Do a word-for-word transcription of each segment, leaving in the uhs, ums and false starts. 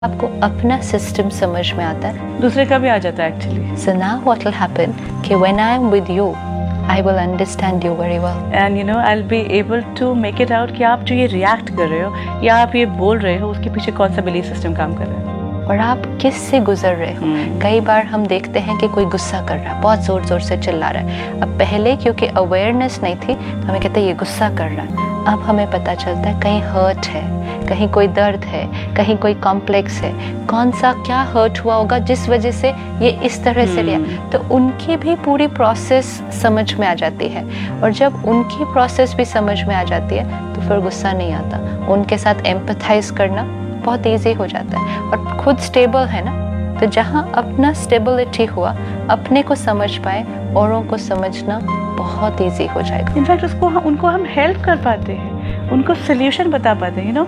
आपको अपना सिस्टम समझ में आता है, दूसरे का भी आ जाता है actually. So now what will happen कि when I am with you, I will understand you very well. And you know, I'll be able to make it out कि आप जो ये रिएक्ट कर रहे हो या आप ये बोल रहे हो उसके पीछे कौन सा बिलीफ सिस्टम काम कर रहा है और आप किस से गुजर रहे हो. hmm. कई बार हम देखते हैं कि कोई गुस्सा कर रहा है, बहुत जोर जोर से चिल्ला रहा है. अब पहले क्योंकि अवेयरनेस नहीं थी तो हमें कहते हैं ये गुस्सा कर रहा है. अब हमें पता चलता है कहीं हर्ट है, कहीं कोई दर्द है, कहीं कोई कॉम्प्लेक्स है, कौन सा क्या हर्ट हुआ होगा जिस वजह से ये इस तरह से लिया. तो उनकी भी पूरी प्रोसेस समझ में आ जाती है और जब उनकी प्रोसेस भी समझ में आ जाती है तो फिर गुस्सा नहीं आता. उनके साथ एम्पैथाइज करना बहुत ईजी हो जाता है और खुद स्टेबल है ना, तो जहाँ अपना स्टेबिलिटी हुआ, अपने को समझ पाए, औरों को समझना बहुत ईजी हो जाएगा. इनफैक्ट उसको हम उनको हम हेल्प कर पाते हैं, उनको सोल्यूशन बता पाते हैं. You know,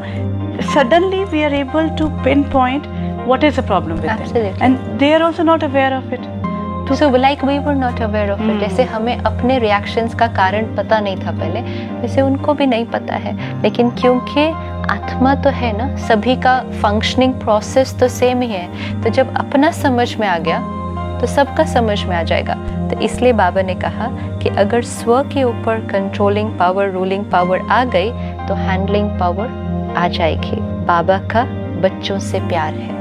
suddenly we are able to pin point what is the problem with them and they are also not aware of it. So like we were not aware of it. जैसे हमें अपने reactions का कारण पता नहीं था पहले, वैसे उनको भी नहीं पता है. लेकिन क्योंकि आत्मा तो है ना, सभी का फंक्शनिंग प्रोसेस तो सेम ही है, तो जब अपना समझ में आ गया तो सबका समझ में आ जाएगा. तो इसलिए बाबा ने कहा कि अगर स्व के ऊपर कंट्रोलिंग पावर, रूलिंग पावर आ गई तो हैंडलिंग पावर आ जाएगी. बाबा का बच्चों से प्यार है.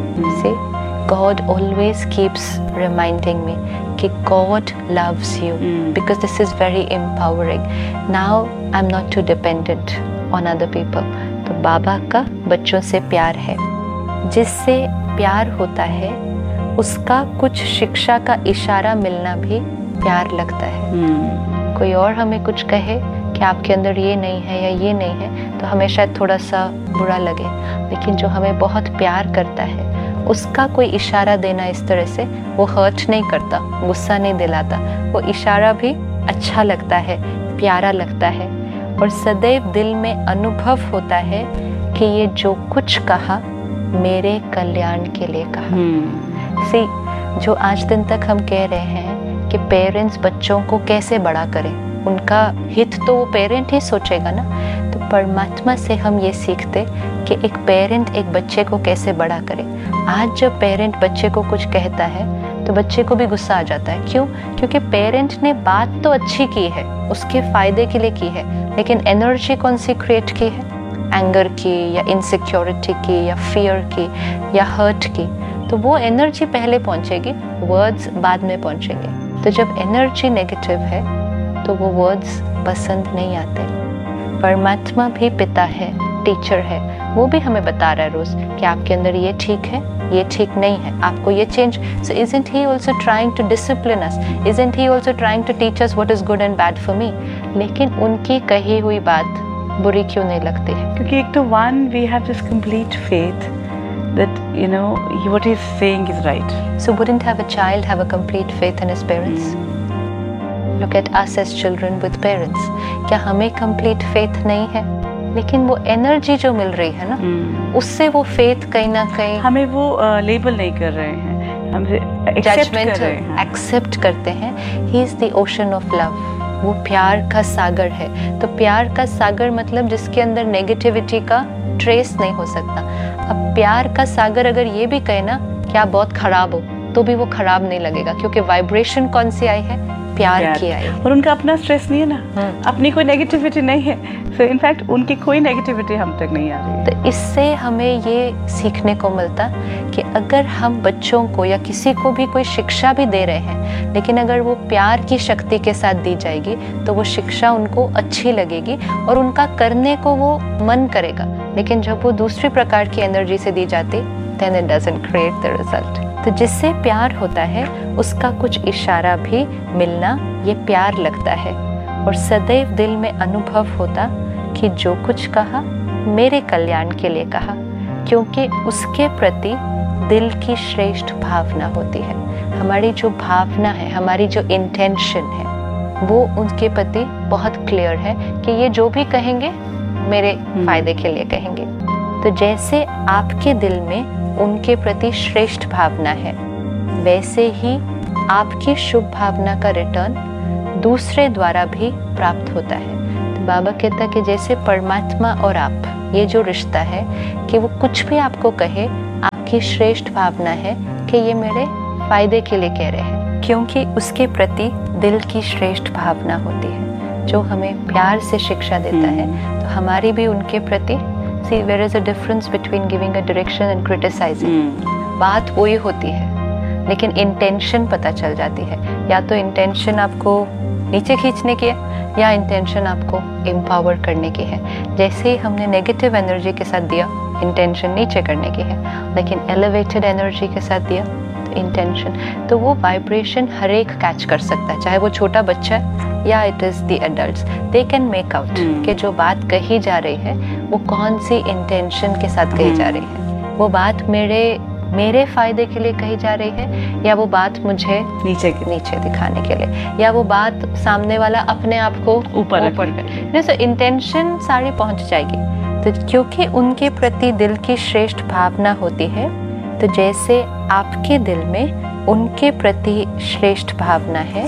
से God always keeps reminding me कि God loves you mm. because this is very empowering. Now I'm not too dependent on other people. तो बाबा का बच्चों से प्यार है. जिससे प्यार होता है उसका कुछ शिक्षा का इशारा मिलना भी प्यार लगता है. mm. कोई और हमें कुछ कहे कि आपके अंदर ये नहीं है या ये नहीं है तो हमें शायद थोड़ा सा बुरा लगे, लेकिन जो हमें बहुत प्यार करता है उसका कोई इशारा देना इस तरह से, वो हर्ट नहीं करता, गुस्सा नहीं दिलाता, वो इशारा भी अच्छा लगता है, प्यारा लगता है और सदैव दिल में अनुभव होता है कि ये जो कुछ कहा मेरे कल्याण के लिए कहा. hmm. सी जो आज दिन तक हम कह रहे हैं कि पेरेंट्स बच्चों को कैसे बड़ा करें, उनका हित तो वो पेरेंट ही सोचेगा ना. तो परमात्मा से हम ये सीखते कि एक पेरेंट एक बच्चे को कैसे बड़ा करे. आज जब पेरेंट बच्चे को कुछ कहता है तो बच्चे को भी गुस्सा आ जाता है. क्यों? क्योंकि पेरेंट ने बात तो अच्छी की है, उसके फायदे के लिए की है, लेकिन एनर्जी कौन सी क्रिएट की है? एंगर की या इनसिक्योरिटी की या फियर की या हर्ट की. तो वो एनर्जी पहले पहुंचेगी, वर्ड्स बाद में पहुंचेंगे. तो जब एनर्जी नेगेटिव है तो वो वर्ड्स पसंद नहीं आते. परमात्मा भी पिता है, टीचर है, वो भी हमें बता रहा है रोज कि आपके अंदर ये ठीक है, ये ठीक नहीं है, आपको ये change. So isn't he also trying to discipline us? Isn't he also trying to teach us what is good and bad for me? लेकिन उनकी कही हुई बात बुरी क्यों नहीं लगती है? क्योंकि एक तो one we have this complete faith that you know what he's saying is right. So wouldn't have a child have a complete faith in his parents? mm. Look at us as children with parents. क्या हमें complete faith नहीं है? लेकिन वो energy जो मिल रही है ना, hmm. उससे वो फेथ कहीं ना कहीं हमें वो लेबल uh, नहीं कर रहे हैं, हम एक्सेप्ट कर रहे हैं, एक्सेप्ट करते हैं. He is the ocean of love. वो प्यार का सागर है. तो प्यार का सागर मतलब जिसके अंदर नेगेटिविटी का ट्रेस नहीं हो सकता. अब प्यार का सागर अगर ये भी कहे ना कि आप बहुत खराब हो तो भी वो खराब नहीं लगेगा, क्योंकि वाइब्रेशन कौन सी आई है? प्यार, प्यार की आई. और उनका अपना स्ट्रेस नहीं है ना, hmm. अपनी कोई नेगेटिविटी नहीं है. सो इनफैक्ट उनकी कोई नेगेटिविटी हम तक नहीं आ रही है. तो इससे हमें ये सीखने को मिलता कि अगर हम बच्चों को या किसी को भी कोई शिक्षा भी दे रहे हैं, लेकिन अगर वो प्यार की शक्ति के साथ दी जाएगी तो वो शिक्षा उनको अच्छी लगेगी और उनका करने को वो मन करेगा. लेकिन जब वो दूसरी प्रकार की एनर्जी से दी जाती then it doesn't create the result. तो जिससे प्यार होता है उसका कुछ इशारा भी मिलना ये प्यार लगता है और सदैव दिल में अनुभव होता कि जो कुछ कहा मेरे कल्याण के लिए कहा, क्योंकि उसके प्रति दिल की श्रेष्ठ भावना होती है. हमारी जो भावना है, हमारी जो इंटेंशन है, वो उनके प्रति बहुत क्लियर है कि ये जो भी कहेंगे मेरे फायदे के लिए कहेंगे. तो जैसे आपके दिल में उनके प्रति श्रेष्ठ भावना है, वैसे ही आपकी शुभ भावना का रिटर्न दूसरे द्वारा भी प्राप्त होता है. तो बाबा कहता कि जैसे परमात्मा और आप, ये जो रिश्ता है कि वो कुछ भी आपको कहे, आपकी श्रेष्ठ भावना है कि ये मेरे फायदे के लिए कह रहे हैं, क्योंकि उसके प्रति दिल की श्रेष्ठ भावना होती है जो हमें प्यार से शिक्षा देता है। तो हमारी भी उनके प्रति, सी there is a difference between giving a direction and criticising. बात वही होती है लेकिन इंटेंशन पता चल जाती है, या तो इंटेंशन आपको नीचे खींचने की है या इंटेंशन आपको एम्पावर करने की है। जैसे ही हमने नेगेटिव एनर्जी के साथ दिया, इंटेंशन नीचे करने की है, लेकिन एलिवेटेड एनर्जी के साथ दिया तो इंटेंशन, तो वो वाइब्रेशन हर एक कैच कर सकता है, चाहे वो छोटा बच्चा है या it is the adults, they can make out कि जो बात कही जा रही है वो कौन सी इंटेंशन के साथ कही जा रही है। वो बात मेरे मेरे फायदे के लिए कही जा रही है या वो बात मुझे नीचे नीचे दिखाने के लिए, या वो बात सामने वाला अपने आप को ऊपर ऊपर नहीं, सो इंटेंशन सारी पहुंच जाएगी। तो क्योंकि उनके प्रति दिल की श्रेष्ठ भावना होती है, तो जैसे आपके दिल में उनके प्रति श्रेष्ठ भावना है,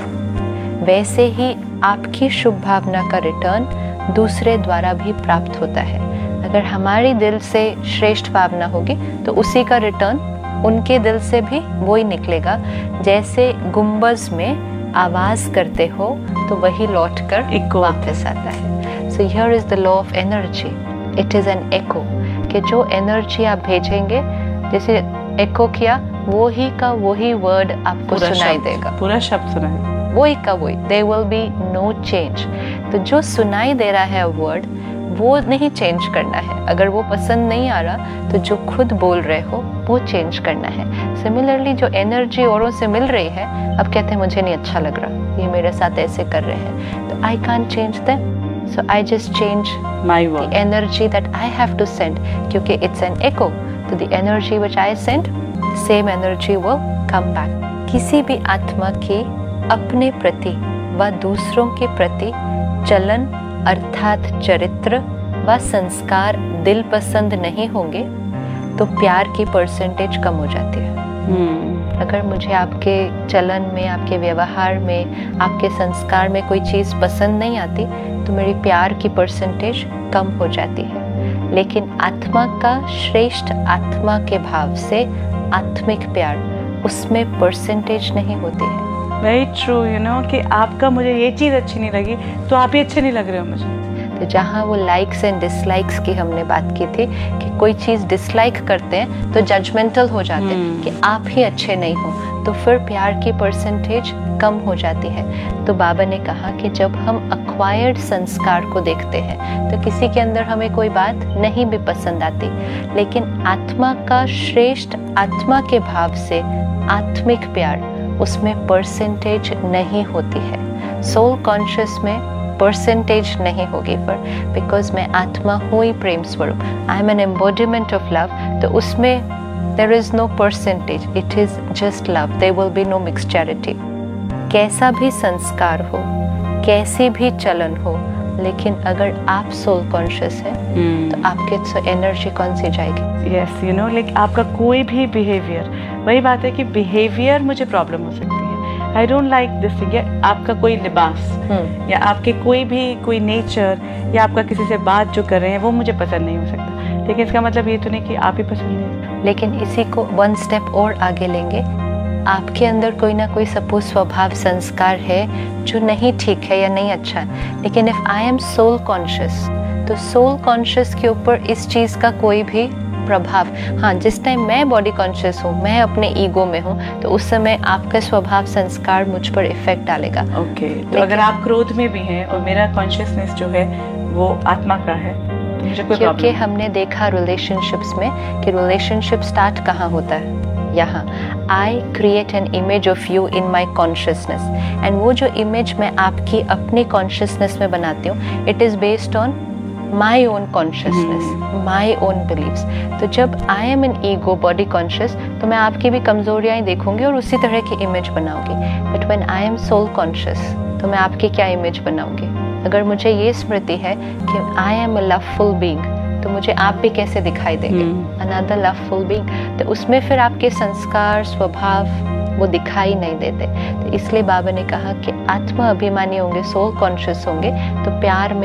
वैसे ही आपकी शुभ भावना का रिटर्न दूसरे द्वारा भी प्राप्त होता है। अगर हमारी दिल से श्रेष्ठ भावना होगी तो उसी का रिटर्न उनके दिल से भी वो ही निकलेगा। जैसे गुंबज में आवाज करते हो तो वही लौट कर वापस आता है। So here is the law of energy, it is an echo, कि जो एनर्जी आप भेजेंगे, जैसे एको किया, वो ही का वही वर्ड आपको सुनाई देगा, पूरा शब्द सुनाई, वही का वही, there will be no change. तो जो सुनाई दे रहा है वर्ड, वो नहीं चेंज करना है। अगर वो पसंद नहीं आ रहा तो जो खुद बोल रहे हो वो चेंज करना है। सिमिलरली जो एनर्जी औरों से मिल रही है, अब कहते हैं मुझे नहीं अच्छा लग रहा, ये मेरे साथ ऐसे कर रहे हैं, तो I can't change them, so I just change my the energy that I have to send, क्योंकि इट्स एन एको। तो the energy which I send, same energy will come back. किसी भी आत्मा की अपने प्रति व दूसरों के प्रति चलन अर्थात चरित्र व संस्कार दिल पसंद नहीं होंगे तो प्यार की परसेंटेज कम हो जाती है। hmm. अगर मुझे आपके चलन में, आपके व्यवहार में, आपके संस्कार में कोई चीज़ पसंद नहीं आती तो मेरी प्यार की परसेंटेज कम हो जाती है। लेकिन आत्मा का श्रेष्ठ आत्मा के भाव से आत्मिक प्यार, उसमें परसेंटेज नहीं होती है। वेरी ट्रू, यू नो, कि आपका मुझे ये चीज़ अच्छी नहीं लगी तो आप ही अच्छे नहीं लग रहे हो मुझे। तो जहाँ वो लाइक्स एंड डिसलाइक्स की हमने बात की थी कि कोई चीज़ डिसलाइक करते हैं तो जजमेंटल हो जाते हैं hmm. कि आप ही अच्छे नहीं हो, तो फिर प्यार की परसेंटेज कम हो जाती है। तो बाबा ने कहा कि जब हम अक्वायर्ड संस्कार को देखते हैं तो किसी के अंदर हमें कोई बात नहीं भी पसंद आती, लेकिन आत्मा का श्रेष्ठ आत्मा के भाव से आत्मिक प्यार, उसमें परसेंटेज नहीं होती है। सोल कॉन्शियस में परसेंटेज नहीं होगी, पर बिकॉज मैं आत्मा हूँ ही प्रेम स्वरूप, I am an embodiment of love, तो उसमें there is no percentage, it is just love, there will be no मिक्सचरिटी। कैसा भी संस्कार हो, कैसी भी चलन हो, लेकिन अगर आप सोल कॉन्शियस हैं hmm. तो आपके एनर्जी कौन सी जाएगी? यस, यू नो, लाइक आपका कोई भी बिहेवियर, वही बात है कि बिहेवियर मुझे प्रॉब्लम हो सकती है, I don't like this thing, या आपका कोई लिबास hmm. या आपके कोई भी कोई नेचर, या आपका किसी से बात जो कर रहे हैं वो मुझे पसंद नहीं हो सकता, लेकिन इसका मतलब ये तो नहीं कि आप ही पसंद नहीं। लेकिन इसी को वन स्टेप और आगे लेंगे, आपके अंदर कोई ना कोई सपोज स्वभाव संस्कार है जो नहीं ठीक है या नहीं अच्छा है, लेकिन if I am soul conscious, तो सोल कॉन्शियस के ऊपर इस चीज़ का कोई भी प्रभाव, हाँ, जिस टाइम मैं बॉडी कॉन्शियस हूँ, मैं अपने ईगो में हूँ, तो उस समय आपका स्वभाव संस्कार मुझ पर इफेक्ट डालेगा। ओके okay, तो अगर आप क्रोध में भी हैं और मेरा कॉन्शियसनेस जो है वो आत्मा का है, तो मुझे कोई क्योंकि हमने देखा रिलेशनशिप्स में कि रिलेशनशिप स्टार्ट कहाँ होता है, यहाँ I create an image of you in my consciousness, and वो जो इमेज मैं आपकी अपनी कॉन्शियसनेस में बनाती हूँ, it is based on my own consciousness, my own beliefs. तो जब I am in ego body conscious, तो मैं आपकी भी कमजोरियाँ ही देखूंगी और उसी तरह की इमेज बनाऊंगी। But when I am soul conscious, तो मैं आपकी क्या इमेज बनाऊंगी? अगर मुझे ये स्मृति है कि I am a loveful being, तो मुझे आप भी कैसे दिखाई देंगे? Another loveful being. तो उसमें फिर आपके संस्कार, स्वभाव वो दिखाई नहीं देते। तो इसलिए बाबा ने कहा कि आत्मा अभिमानी होंगे, सोल कॉन्शियस होंगे, तो प्यार में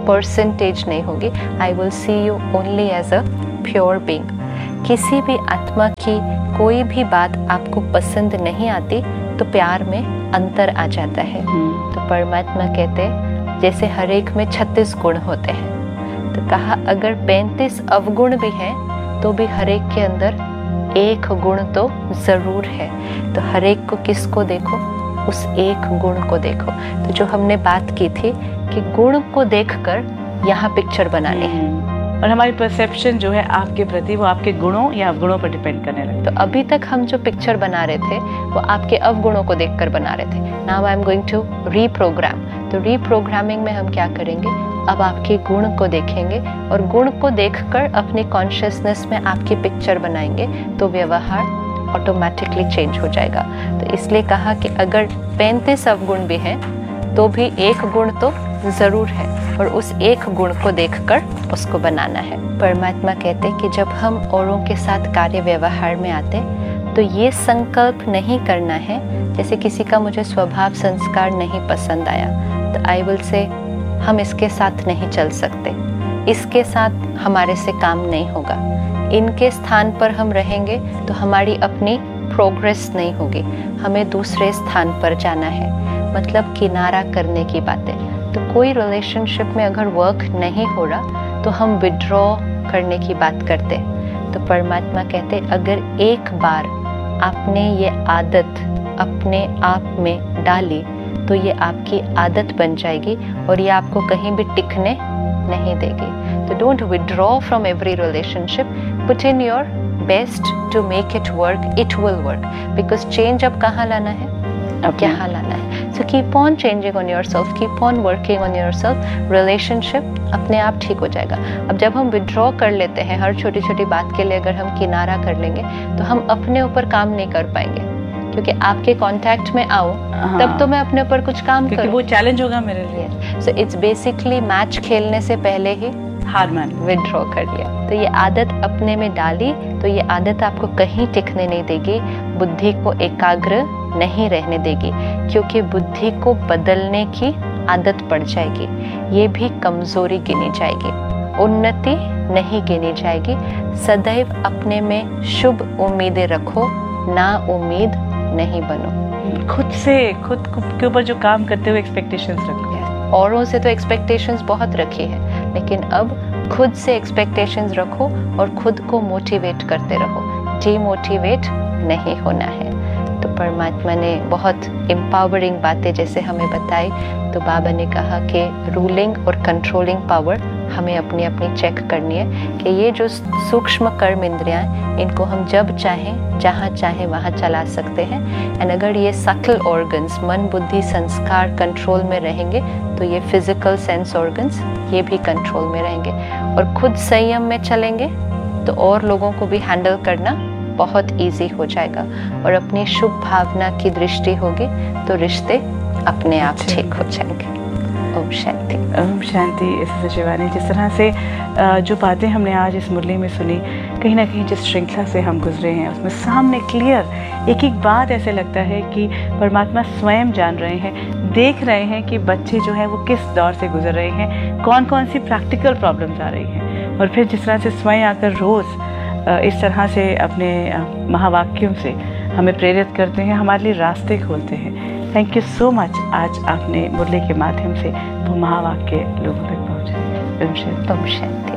परसेंटेज नहीं होगी. I will see you only as a pure being. किसी भी आत्मा की कोई भी बात आपको पसंद नहीं आती तो प्यार में अंतर आ जाता है. तो परमात्मा कहते जैसे हर एक में छत्तीस गुण होते हैं, तो कहा अगर पैंतीस अवगुण भी हैं तो भी हर एक के अंदर एक गुण तो ज़रूर है. तो हर एक को किसको देखो, उस एक गुण को देखो. तो जो हमने बात की थी कि गुण को देखकर यहाँ पिक्चर बनानी है, और हमारी परसेप्शन जो है आपके प्रति वो आपके गुणों या अवगुणों पर डिपेंड करने लगता है. तो अभी तक हम जो पिक्चर बना रहे थे वो आपके अवगुणों को देखकर बना रहे थे. Now I am going to reprogram. तो रीप्रोग्रामिंग में हम क्या करेंगे, अब आपके गुण को देखेंगे और गुण को देखकर अपनी कॉन्शियसनेस में आपकी पिक्चर बनाएंगे, तो व्यवहार ऑटोमेटिकली चेंज हो जाएगा. तो इसलिए कहा कि अगर पैंतीस अवगुण भी हैं तो भी एक गुण तो ज़रूर है और उस एक गुण को देखकर उसको बनाना है. परमात्मा कहते कि जब हम औरों के साथ कार्य व्यवहार में आते तो ये संकल्प नहीं करना है जैसे किसी का मुझे स्वभाव संस्कार नहीं पसंद आया तो आई विल से हम इसके साथ नहीं चल सकते, इसके साथ हमारे से काम नहीं होगा, इनके स्थान पर हम रहेंगे तो हमारी अपनी प्रोग्रेस नहीं होगी, हमें दूसरे स्थान पर जाना है. मतलब किनारा करने की बातें. तो कोई रिलेशनशिप में अगर वर्क नहीं हो रहा तो हम विड्रॉ करने की बात करते. तो परमात्मा कहते अगर एक बार आपने ये आदत अपने आप में डाली तो ये आपकी आदत बन जाएगी और ये आपको कहीं भी टिकने नहीं देगी. तो don't withdraw from every relationship, put in your best to make it work, it will work. Because change अब कहाँ लाना है, अब यहाँ लाना है. So keep on changing on your self, keep on working on your self. Relationship अपने आप ठीक हो जाएगा. अब जब हम विड्रॉ कर लेते हैं हर छोटी छोटी बात के लिए, अगर हम किनारा कर लेंगे तो हम अपने ऊपर काम नहीं कर पाएंगे, क्योंकि आपके कांटेक्ट में आओ हाँ. तब तो मैं अपने ऊपर कुछ काम करूं, वो चैलेंज होगा मेरे लिए. सो इट्स बेसिकली मैच खेलने से पहले ही हार मान विड्रॉ कर लिया. तो ये आदत अपने में डाली तो ये आदत आपको कहीं टिकने नहीं देगी, बुद्धि को एकाग्र नहीं रहने देगी, क्योंकि बुद्धि को बदलने की आदत पड़ जाएगी. ये भी कमजोरी गिनी जाएगी, उन्नति नहीं गिनी जाएगी. सदैव अपने में शुभ उम्मीदें रखो, ना उम्मीद नहीं बनो. खुद से खुद के ऊपर जो काम करते हुए एक्सपेक्टेशंस रखो. औरों से तो एक्सपेक्टेशंस बहुत रखी है, लेकिन अब खुद से एक्सपेक्टेशंस रखो और खुद को मोटिवेट करते रहो, डीमोटिवेट नहीं होना है. तो परमात्मा ने बहुत एम्पावरिंग बातें जैसे हमें बताई. तो बाबा ने कहा कि रूलिंग और कंट्रोलिंग पावर हमें अपनी अपनी चेक करनी है कि ये जो सूक्ष्म कर्म इंद्रियां हैं इनको हम जब चाहें जहाँ चाहें वहाँ चला सकते हैं. एंड अगर ये सटल ऑर्गन्स मन बुद्धि संस्कार कंट्रोल में रहेंगे तो ये फिजिकल सेंस ऑर्गन्स ये भी कंट्रोल में रहेंगे. और खुद संयम में चलेंगे तो और लोगों को भी हैंडल करना बहुत इजी हो जाएगा. और अपनी शुभ भावना की दृष्टि होगी तो रिश्ते अपने आप ठीक हो जाएंगे. ओम शांति. ओम शांति. इस शिवानी, जिस तरह से जो बातें हमने आज इस मुरली में सुनी, कहीं ना कहीं जिस श्रृंखला से हम गुजरे हैं उसमें सामने क्लियर एक एक बात ऐसे लगता है कि परमात्मा स्वयं जान रहे हैं, देख रहे हैं कि बच्चे जो हैं वो किस दौर से गुजर रहे हैं, कौन कौन सी प्रैक्टिकल प्रॉब्लम्स आ रही हैं. और फिर जिस तरह से स्वयं आकर रोज़ इस तरह से अपने महावाक्यों से हमें प्रेरित करते हैं, हमारे लिए रास्ते खोलते हैं. Thank you so much. आज आपने मुरली के माध्यम से वो महावाक्य लोगों तक पहुँचाए. ओम शांति. ओम शांति.